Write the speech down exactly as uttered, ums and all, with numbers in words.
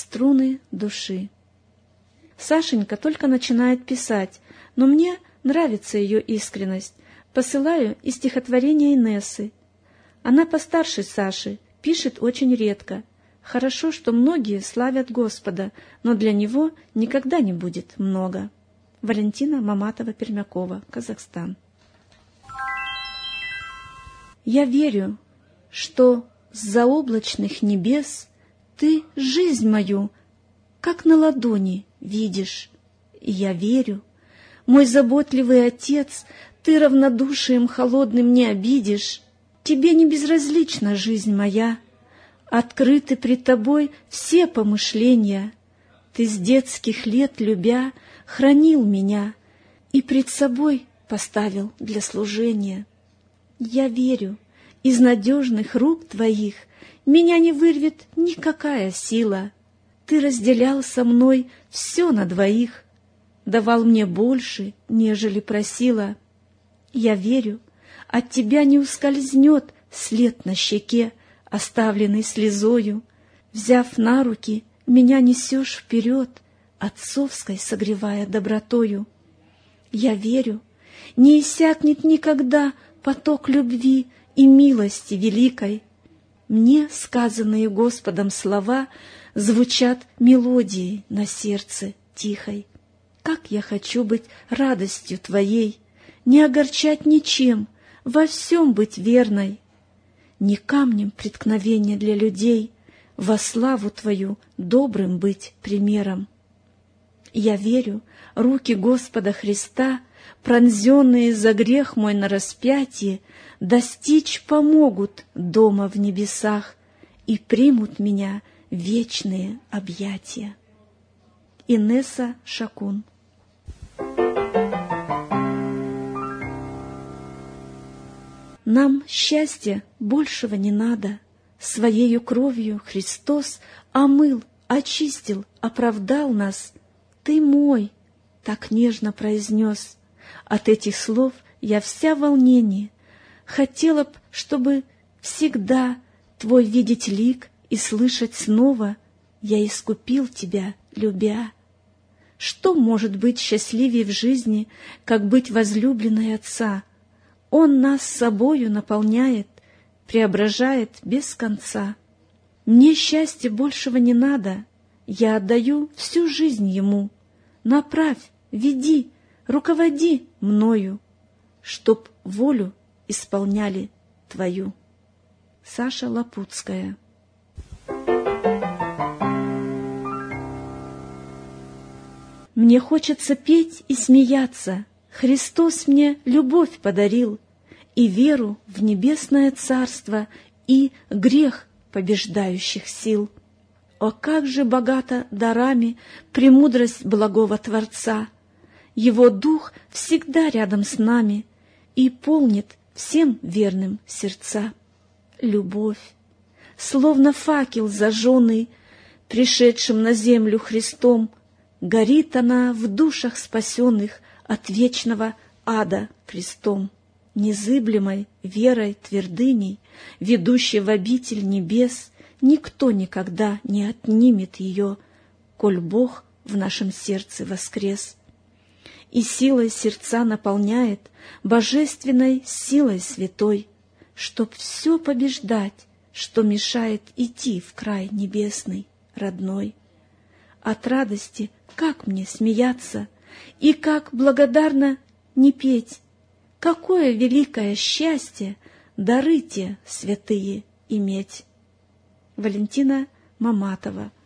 струны души. Сашенька только начинает писать, но мне нравится ее искренность. Посылаю и стихотворение Инессы. Она постарше Саши, пишет очень редко. Хорошо, что многие славят Господа, но для Него никогда не будет много. Валентина Маматова-Пермякова, Казахстан. Я верю, что с заоблачных небес ты жизнь мою, как на ладони, видишь. И я верю, мой заботливый Отец, ты равнодушием холодным не обидишь. Тебе не безразлична жизнь моя, открыты пред тобой все помышления. Ты с детских лет, любя, хранил меня и пред собой поставил для служения. Я верю, из надежных рук твоих меня не вырвет никакая сила. Ты разделял со мной все на двоих, давал мне больше, нежели просила. Я верю, от тебя не ускользнет след на щеке, оставленный слезою. Взяв на руки, меня несешь вперед, отцовской согревая добротою. Я верю, не иссякнет никогда поток любви и милости великой. Мне сказанные Господом слова звучат мелодией на сердце тихой. Как я хочу быть радостью твоей, не огорчать ничем, во всем быть верной, не камнем преткновения для людей, во славу твою добрым быть примером. Я верю, руки Господа Христа, пронзенные за грех мой на распятие, достичь помогут дома в небесах и примут меня в вечные объятия. Инесса Шакун. Нам счастья большего не надо. Своею кровью Христос омыл, очистил, оправдал нас. Ты мой, так нежно произнес. От этих слов я вся в волнении. Хотела б, чтобы всегда твой видеть лик и слышать снова: я искупил тебя, любя. Что может быть счастливее в жизни, как быть возлюбленной Отца? Он нас собою наполняет, преображает без конца. Мне счастья большего не надо, я отдаю всю жизнь Ему. Направь, веди, руководи мною, чтоб волю исполняли Твою. Саша Лапутская. Мне хочется петь и смеяться. Христос мне любовь подарил, и веру в небесное царство, и грех побеждающих сил. О, как же богата дарами премудрость благого Творца! Его Дух всегда рядом с нами и полнит всем верным сердца. Любовь, словно факел зажженный, пришедшим на землю Христом, горит она в душах спасенных от вечного ада крестом, незыблемой верой твердыней, ведущей в обитель небес, никто никогда не отнимет ее, коль Бог в нашем сердце воскрес. И силой сердца наполняет, божественной силой святой, чтоб все побеждать, что мешает идти в край небесный, родной. От радости как мне смеяться, и как благодарно не петь! Какое великое счастье дары те святые иметь! Валентина Маматова,